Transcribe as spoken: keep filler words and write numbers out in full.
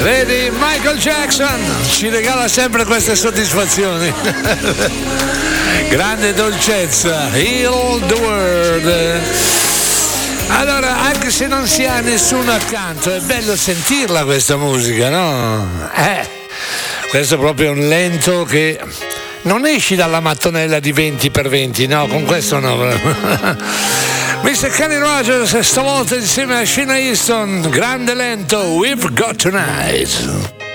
Vedi, Michael Jackson ci regala sempre queste soddisfazioni. Grande dolcezza, Heal the World. Allora, anche se non si ha nessuno accanto, è bello sentirla questa musica, no? Eh, questo è proprio un lento che non esci dalla mattonella di venti per venti, no, con questo no. mister Kenny Rogers, stavolta insieme a Sheena Easton, grande lento, We've Got Tonight.